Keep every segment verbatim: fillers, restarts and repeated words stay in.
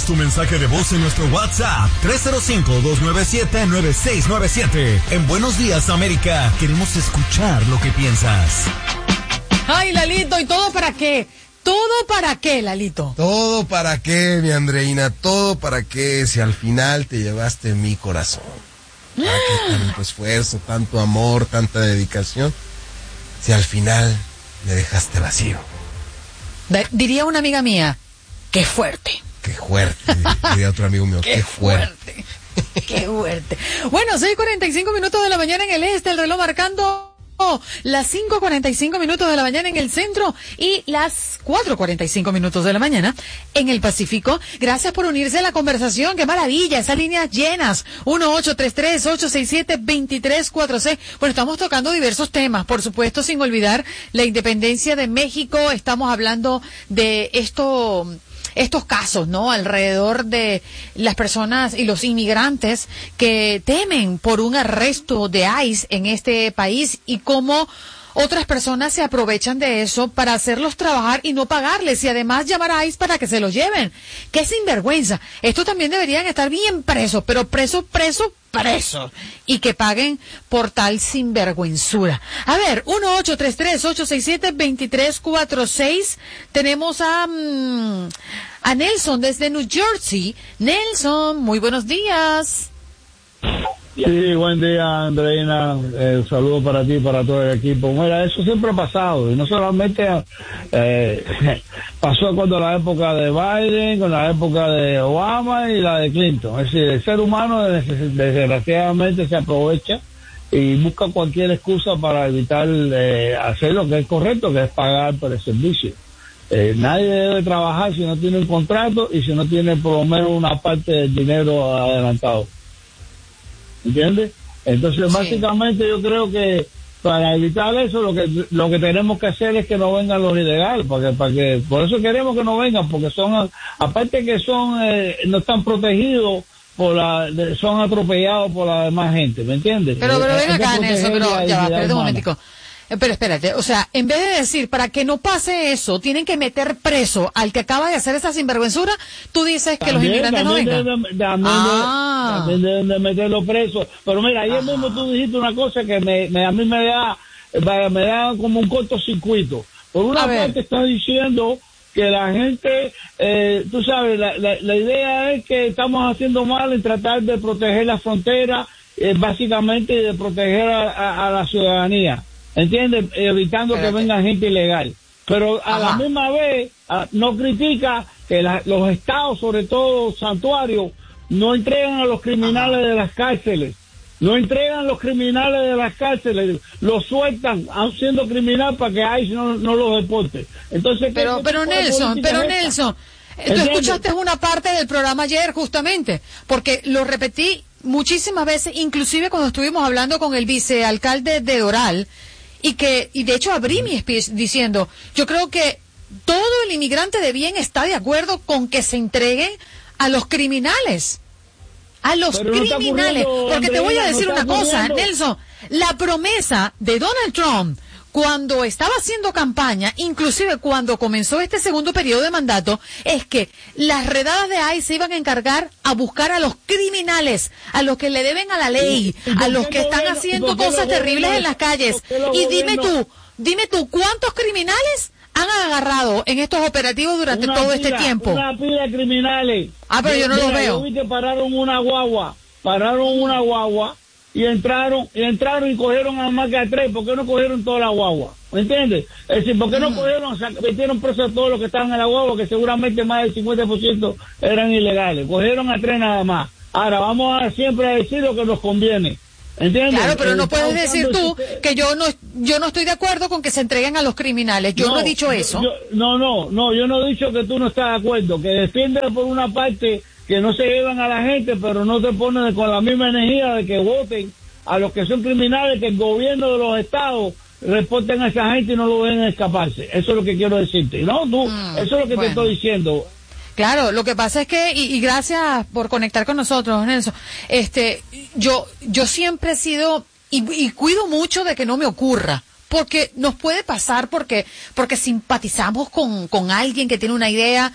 tu mensaje de voz en nuestro WhatsApp tres cero cinco, dos nueve siete, nueve seis nueve siete. En Buenos Días, América, queremos escuchar lo que piensas. Ay, Lalito, ¿y todo para qué? ¿Todo para qué, Lalito? Todo para qué, mi Andreina, todo para qué, si al final te llevaste mi corazón. ¿Para qué tanto esfuerzo, tanto amor, tanta dedicación? Si al final me dejaste vacío. D- diría una amiga mía, qué fuerte. Qué fuerte, diría otro amigo mío, qué, qué fuerte. fuerte. Qué fuerte. Bueno, seis cuarenta y cinco minutos de la mañana en el este, el reloj marcando las cinco cuarenta y cinco minutos de la mañana en el centro y las cuatro cuarenta y cinco minutos de la mañana en el Pacífico. Gracias por unirse a la conversación. ¡Qué maravilla! Esas líneas llenas. uno ocho tres tres, ocho seis siete, dos tres cuatro seis. Bueno, estamos tocando diversos temas, por supuesto, sin olvidar la independencia de México. Estamos hablando de esto... estos casos, ¿no? Alrededor de las personas y los inmigrantes que temen por un arresto de ICE en este país y cómo otras personas se aprovechan de eso para hacerlos trabajar y no pagarles y además llamar a ICE para que se los lleven. ¡Qué sinvergüenza! Estos también deberían estar bien presos, pero presos, presos, presos. Y que paguen por tal sinvergüenzura. A ver, uno ocho tres tres, ocho seis siete, dos tres cuatro seis. Tenemos a, um, a Nelson desde New Jersey. Nelson, muy buenos días. Sí, buen día, Andreina. Eh, saludo para ti y para todo el equipo. Mira, eso siempre ha pasado, y no solamente eh, pasó cuando la época de Biden, con la época de Obama y la de Clinton. Es decir, el ser humano desgraciadamente se aprovecha y busca cualquier excusa para evitar eh, hacer lo que es correcto, que es pagar por el servicio. Eh, nadie debe trabajar si no tiene un contrato y si no tiene por lo menos una parte del dinero adelantado. ¿Entiendes? Entonces, sí. Básicamente yo creo que para evitar eso lo que lo que tenemos que hacer es que no vengan los ilegales, para que, para que por eso queremos que no vengan, porque son, aparte que son eh, no están protegidos por la son atropellados por la demás gente, ¿me entiendes? Pero pero ven acá, Nelson, pero ya va, espérate un humana. momentico. Pero espérate, o sea, en vez de decir, para que no pase eso, tienen que meter preso al que acaba de hacer esa sinvergüenzura, tú dices que también, los inmigrantes no vengan. Deben, también, ah. también deben de meterlo preso. Pero mira, ayer Ajá. mismo tú dijiste una cosa que me, me a mí me da, me da como un cortocircuito. Por una a parte estás diciendo que la gente, eh, tú sabes, la, la, la idea es que estamos haciendo mal en tratar de proteger la frontera, eh, básicamente, y de proteger a, a, a la ciudadanía. ¿Entiendes? Evitando Espérate. que venga gente ilegal. Pero a Ajá. la misma vez a, no critica que la, los estados, sobre todo santuarios, no entregan a los criminales Ajá. de las cárceles. No entregan a los criminales de las cárceles. Los sueltan siendo criminal para que ICE no, no los deporte. Entonces, pero, pero Nelson, pero Nelson, tú escuchaste una parte del programa ayer justamente, porque lo repetí muchísimas veces, inclusive cuando estuvimos hablando con el vicealcalde de Doral, y que y de hecho abrí mi speech diciendo, yo creo que todo el inmigrante de bien está de acuerdo con que se entreguen a los criminales, a los Pero criminales, no porque Andrea, te voy a decir no una cosa, Nelson, la promesa de Donald Trump cuando estaba haciendo campaña, inclusive cuando comenzó este segundo periodo de mandato, es que las redadas de ICE se iban a encargar a buscar a los criminales, a los que le deben a la ley, a los que están haciendo cosas terribles en las calles. Y dime tú, dime tú, ¿cuántos criminales han agarrado en estos operativos durante una todo pila, este tiempo? Una pila de criminales. Ah, pero yo, yo no los veo. Yo vi que pararon una guagua, pararon una guagua. Y entraron, y entraron y cogieron a más que a tres. ¿Por qué no cogieron toda la guagua? ¿Me entiendes? Es decir, ¿por qué no cogieron, metieron presos a todos los que estaban en la guagua, que seguramente más del cincuenta por ciento eran ilegales? Cogieron a tres nada más. Ahora, vamos a siempre a decir lo que nos conviene. ¿Entiendes? Claro, pero eh, no puedes decir tú que yo no yo no estoy de acuerdo con que se entreguen a los criminales. Yo no, no he dicho eso. Yo, no, no, no, yo no he dicho que tú no estás de acuerdo. Que defiendes por una parte que no se llevan a la gente, pero no te ponen con la misma energía de que voten a los que son criminales, que el gobierno de los estados reporten a esa gente y no lo dejen escaparse. Eso es lo que quiero decirte. No, tú, mm, eso es lo que bueno. te estoy diciendo. Claro, lo que pasa es que, y, y gracias por conectar con nosotros, Nelson, este, yo, yo siempre he sido, y, y cuido mucho de que no me ocurra, porque nos puede pasar porque, porque simpatizamos con, con alguien que tiene una idea,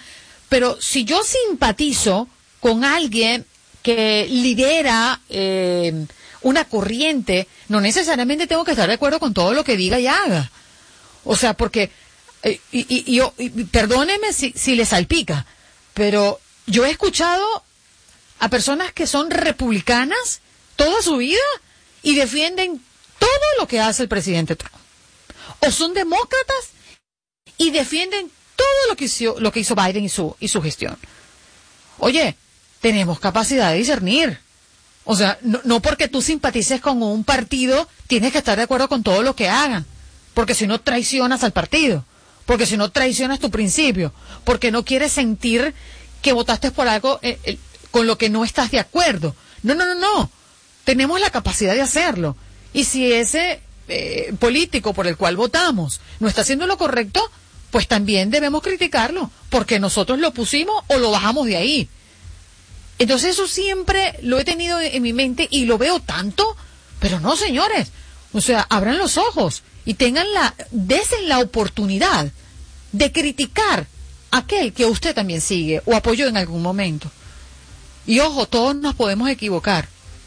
Pero si yo simpatizo con alguien que lidera eh, una corriente, no necesariamente tengo que estar de acuerdo con todo lo que diga y haga. O sea, porque, eh, y, y, y, y perdóneme si, si le salpica, pero yo he escuchado a personas que son republicanas toda su vida y defienden todo lo que hace el presidente Trump. O son demócratas y defienden todo lo que hizo, lo que hizo Biden y su, y su gestión. Oye, tenemos capacidad de discernir. O sea, no, no porque tú simpatices con un partido, tienes que estar de acuerdo con todo lo que hagan. Porque si no traicionas al partido. Porque si no traicionas tu principio. Porque no quieres sentir que votaste por algo eh, eh, con lo que no estás de acuerdo. No, no, no, no. Tenemos la capacidad de hacerlo. Y si ese eh, político por el cual votamos no está haciendo lo correcto, pues también debemos criticarlo. Porque nosotros lo pusimos o lo bajamos de ahí. Entonces eso siempre lo he tenido en mi mente y lo veo tanto, pero no, señores. O sea, abran los ojos y tengan la, desen la oportunidad de criticar a aquel que usted también sigue o apoyó en algún momento. Y ojo, todos nos podemos equivocar.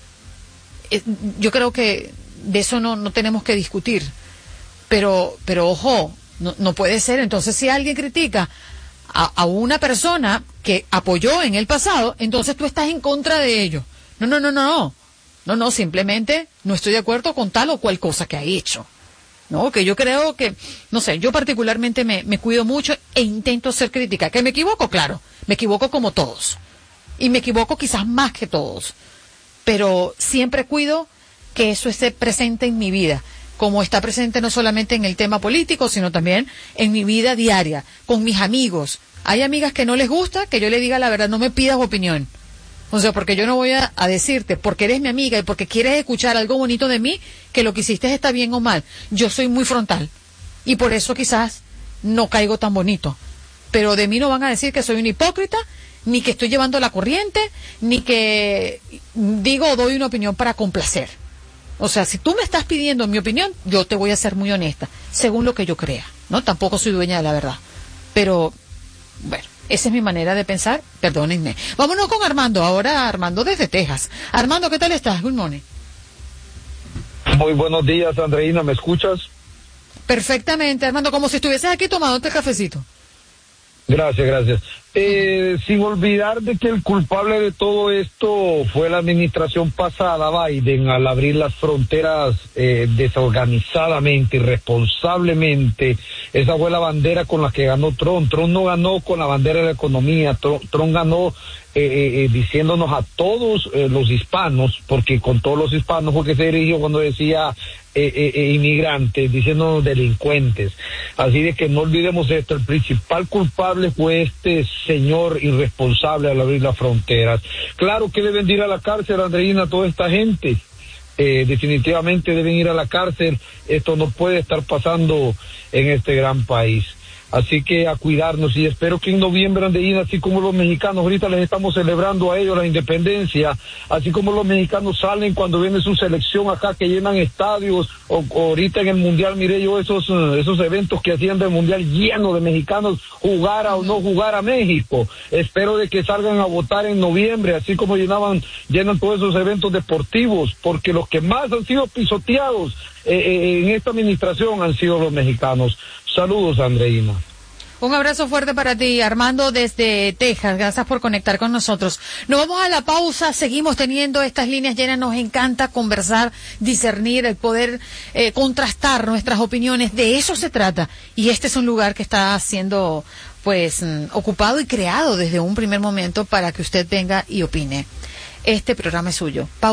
Yo creo que de eso no, no tenemos que discutir. Pero, pero ojo, no, no puede ser. Entonces, si alguien critica a, a una persona que apoyó en el pasado, entonces tú estás en contra de ello. No, no, no, no, no. No, no, simplemente no estoy de acuerdo con tal o cual cosa que ha hecho. No, que yo creo que, no sé, yo particularmente me, me cuido mucho e intento ser crítica. ¿Que me equivoco? Claro, me equivoco como todos. Y me equivoco quizás más que todos. Pero siempre cuido que eso esté presente en mi vida. Como está presente no solamente en el tema político, sino también en mi vida diaria, con mis amigos. Hay amigas que no les gusta que yo le diga la verdad, no me pidas opinión. O sea, porque yo no voy a, a decirte, porque eres mi amiga y porque quieres escuchar algo bonito de mí, que lo que hiciste está bien o mal. Yo soy muy frontal. Y por eso quizás no caigo tan bonito. Pero de mí no van a decir que soy un hipócrita, ni que estoy llevando la corriente, ni que digo o doy una opinión para complacer. O sea, si tú me estás pidiendo mi opinión, yo te voy a ser muy honesta, según lo que yo crea, ¿no? Tampoco soy dueña de la verdad. Pero, bueno, esa es mi manera de pensar, perdónenme. Vámonos con Armando, ahora Armando desde Texas. Armando, ¿qué tal estás? Good morning. Muy buenos días, Andreina, ¿me escuchas? Perfectamente, Armando, como si estuvieses aquí tomándote el cafecito. Gracias, gracias. Eh, sin olvidar de que el culpable de todo esto fue la administración pasada, Biden, al abrir las fronteras eh, desorganizadamente, irresponsablemente. Esa fue la bandera con la que ganó Trump. Trump no ganó con la bandera de la economía, Trump, Trump ganó eh, eh, diciéndonos a todos eh, los hispanos, porque con todos los hispanos fue que se dirigió cuando decía Eh, eh, eh, inmigrantes, diciéndonos delincuentes. Así de que no olvidemos esto, el principal culpable fue este señor irresponsable al abrir las fronteras. Claro que deben ir a la cárcel, Andreina, toda esta gente. Eh, definitivamente deben ir a la cárcel. Esto no puede estar pasando en este gran país. Así que a cuidarnos, y espero que en noviembre, Andreina, así como los mexicanos, ahorita les estamos celebrando a ellos la independencia, así como los mexicanos salen cuando viene su selección acá, que llenan estadios, o, o ahorita en el Mundial, mire yo esos, esos eventos que hacían del Mundial lleno de mexicanos, jugara o no jugara México. Espero de que salgan a votar en noviembre, así como llenaban, llenan todos esos eventos deportivos, porque los que más han sido pisoteados eh, eh, en esta administración han sido los mexicanos. Saludos, Andreina. Un abrazo fuerte para ti, Armando, desde Texas. Gracias por conectar con nosotros. Nos vamos a la pausa. Seguimos teniendo estas líneas llenas. Nos encanta conversar, discernir, el poder eh, contrastar nuestras opiniones. De eso se trata. Y este es un lugar que está siendo, pues, mm, ocupado y creado desde un primer momento para que usted venga y opine. Este programa es suyo. Pausa.